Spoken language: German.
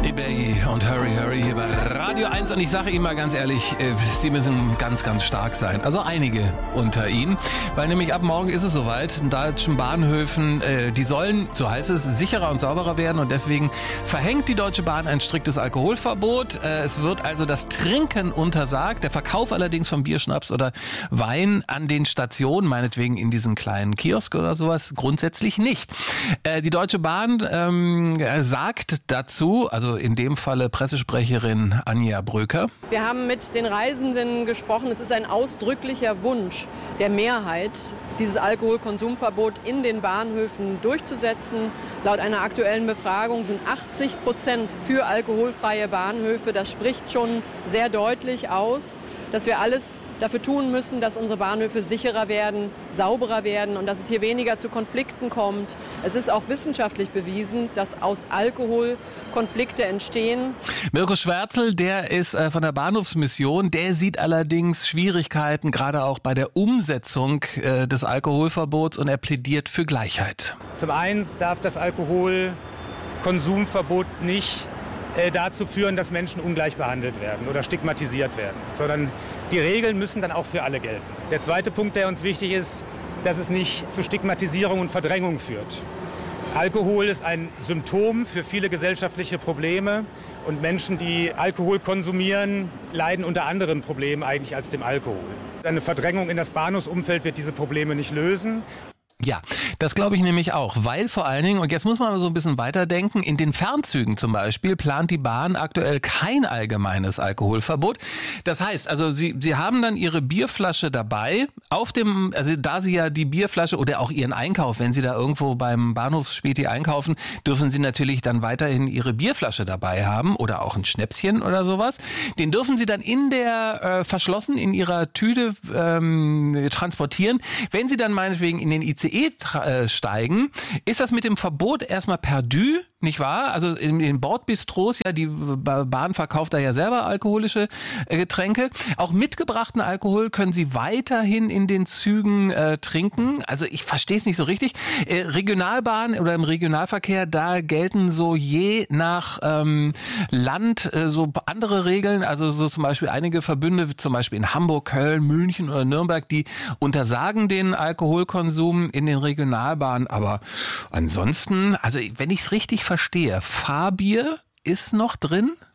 eBay und Hurry Hurry hier bei Radio 1 und ich sage Ihnen mal ganz ehrlich, Sie müssen ganz, ganz stark sein. Also einige unter Ihnen, weil nämlich ab morgen ist es soweit. In deutschen Bahnhöfen, die sollen, so heißt es, sicherer und sauberer werden und deswegen verhängt die Deutsche Bahn ein striktes Alkoholverbot. Es wird also das Trinken untersagt, der Verkauf allerdings von Bier, Schnaps oder Wein an den Stationen, meinetwegen in diesen kleinen Kiosk oder sowas, grundsätzlich nicht. Die Deutsche Bahn sagt dazu, also in dem Falle Pressesprecherin Anja Bröker. Wir haben mit den Reisenden gesprochen. Es ist ein ausdrücklicher Wunsch der Mehrheit, dieses Alkoholkonsumverbot in den Bahnhöfen durchzusetzen. Laut einer aktuellen Befragung sind 80% für alkoholfreie Bahnhöfe. Das spricht schon sehr deutlich aus, dass wir alles dafür tun müssen, dass unsere Bahnhöfe sicherer werden, sauberer werden und dass es hier weniger zu Konflikten kommt. Es ist auch wissenschaftlich bewiesen, dass aus Alkohol Konflikte entstehen. Mirko Schwärzel, der ist von der Bahnhofsmission, der sieht allerdings Schwierigkeiten, gerade auch bei der Umsetzung des Alkoholverbots und er plädiert für Gleichheit. Zum einen darf das Alkoholkonsumverbot nicht dazu führen, dass Menschen ungleich behandelt werden oder stigmatisiert werden, sondern die Regeln müssen dann auch für alle gelten. Der zweite Punkt, der uns wichtig ist, dass es nicht zu Stigmatisierung und Verdrängung führt. Alkohol ist ein Symptom für viele gesellschaftliche Probleme und Menschen, die Alkohol konsumieren, leiden unter anderen Problemen eigentlich als dem Alkohol. Eine Verdrängung in das Bahnhofsumfeld wird diese Probleme nicht lösen. Ja, das glaube ich nämlich auch, weil vor allen Dingen, und jetzt muss man so ein bisschen weiterdenken, in den Fernzügen zum Beispiel plant die Bahn aktuell kein allgemeines Alkoholverbot. Das heißt, also Sie haben dann Ihre Bierflasche dabei, also da Sie ja die Bierflasche oder auch Ihren Einkauf, wenn Sie da irgendwo beim Bahnhofsspäti einkaufen, dürfen Sie natürlich dann weiterhin Ihre Bierflasche dabei haben oder auch ein Schnäpschen oder sowas. Den dürfen Sie dann verschlossen in Ihrer Tüte transportieren. Wenn Sie dann meinetwegen in den ICE steigen, ist das mit dem Verbot erstmal perdu, nicht wahr? Also in den Bordbistros, ja, die Bahn verkauft da ja selber alkoholische Getränke. Auch mitgebrachten Alkohol können Sie weiterhin in den Zügen trinken. Also ich verstehe es nicht so richtig. Regionalbahn oder im Regionalverkehr, da gelten so je nach Land so andere Regeln. Also so zum Beispiel einige Verbünde, zum Beispiel in Hamburg, Köln, München oder Nürnberg, die untersagen den Alkoholkonsum in den Regionalbahnen. Aber ansonsten, also wenn ich es richtig verstehe, Fahrbier ist noch drin?